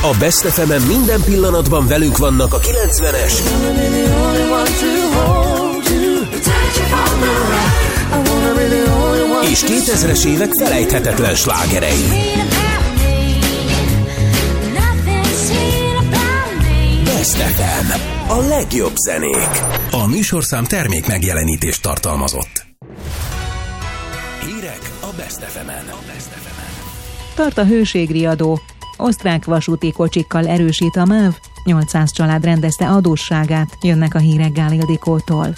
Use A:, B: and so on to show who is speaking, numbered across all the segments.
A: A Best FM-en minden pillanatban velünk vannak a 90-es és 2000-es évek felejthetetlen slágerei. Best FM. A legjobb zenék. A műsorszám termék megjelenítést tartalmazott. Hírek a Best FM-en.
B: Tart a hőségriadó. Osztrák vasúti kocsikkal erősít a MÁV. 800 család rendezte adósságát. Jönnek a hírek Gál Ildikótól.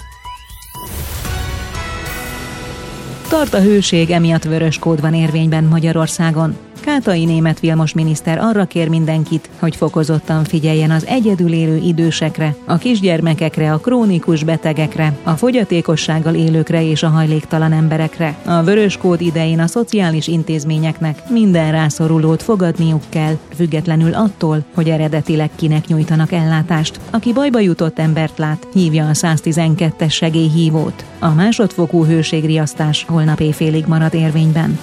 B: Tart a hőség, emiatt vörös kód van érvényben Magyarországon. Kátai német Vilmos miniszter arra kér mindenkit, hogy fokozottan figyeljen az egyedül élő idősekre, a kisgyermekekre, a krónikus betegekre, a fogyatékossággal élőkre és a hajléktalan emberekre. A vörös kód idején a szociális intézményeknek minden rászorulót fogadniuk kell, függetlenül attól, hogy eredetileg kinek nyújtanak ellátást. Aki bajba jutott embert lát, hívja a 112-es segélyhívót. A másodfokú hőségriasztás holnap éjfélig marad érvényben.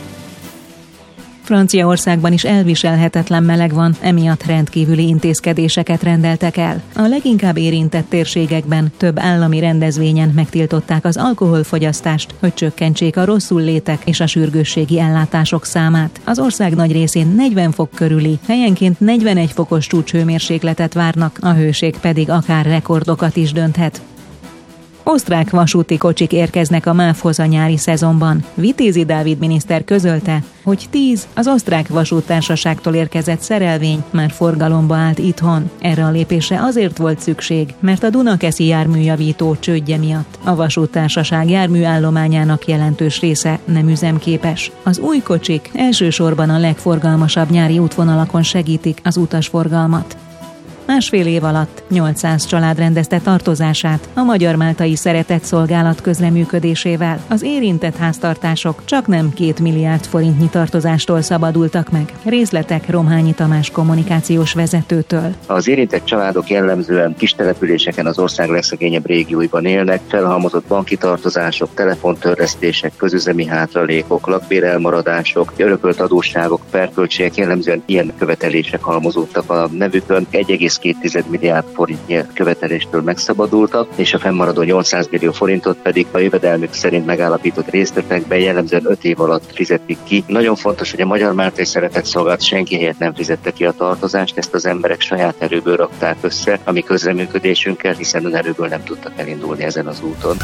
B: Franciaországban is elviselhetetlen meleg van, emiatt rendkívüli intézkedéseket rendeltek el. A leginkább érintett térségekben több állami rendezvényen megtiltották az alkoholfogyasztást, hogy csökkentsék a rosszullétek és a sürgősségi ellátások számát. Az ország nagy részén 40 fok körüli, helyenként 41 fokos csúcshőmérsékletet várnak, a hőség pedig akár rekordokat is dönthet. Osztrák vasúti kocsik érkeznek a MÁV-hoz a nyári szezonban. Vitézi Dávid miniszter közölte, hogy 10 az osztrák vasúttársaságtól érkezett szerelvény már forgalomba állt itthon. Erre a lépésre azért volt szükség, mert a Dunakeszi járműjavító csődje miatt a vasúttársaság járműállományának jelentős része nem üzemképes. Az új kocsik elsősorban a legforgalmasabb nyári útvonalakon segítik az utasforgalmat. Másfél év alatt 800 család rendezte tartozását a Magyar-Máltai Szeretetszolgálat közreműködésével. Az érintett háztartások csaknem 2 milliárd forintnyi tartozástól szabadultak meg. Részletek Romhányi Tamás kommunikációs vezetőtől.
C: Az érintett családok jellemzően kis településeken az ország legszegényebb régióiban élnek, felhalmozott banki tartozások, telefontörlesztések, közüzemi hátralékok, lakbérelmaradások, örökölt adósságok, perköltségek, jellemzően ilyen követelések halmozódtak a nevükön. 1,2 milliárd forintnyi követeléstől megszabadultak, és a fennmaradó 800 millió forintot pedig a jövedelmük szerint megállapított részletekben jellemzően 5 év alatt fizetik ki. Nagyon fontos, hogy a Magyar-Máltai Szeretetszolgálat senki helyett nem fizette ki a tartozást, ezt az emberek saját erőből rakták össze a mi közreműködésünkkel, hiszen önerőből nem tudtak elindulni ezen az úton.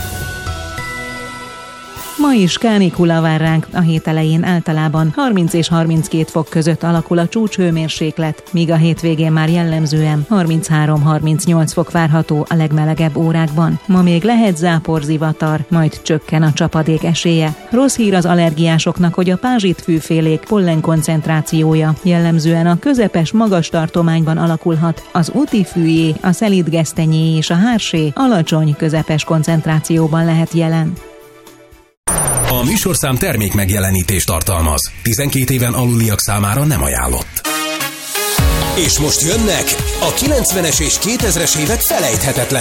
B: Ma is kánikula vár ránk, a hét elején általában 30 és 32 fok között alakul a csúcshőmérséklet, míg a hétvégén már jellemzően 33-38 fok várható a legmelegebb órákban. Ma még lehet záporzivatar, majd csökken a csapadék esélye. Rossz hír az allergiásoknak, hogy a pázsitfűfélék pollenkoncentrációja jellemzően a közepes magas tartományban alakulhat, az útifűjé, a szelídgesztenyé és a hársé alacsony közepes koncentrációban lehet jelen.
A: A műsorszám termék megjelenítést tartalmaz. 12 éven aluliak számára nem ajánlott. És most jönnek a 90-es és 2000-es évek felejthetetlen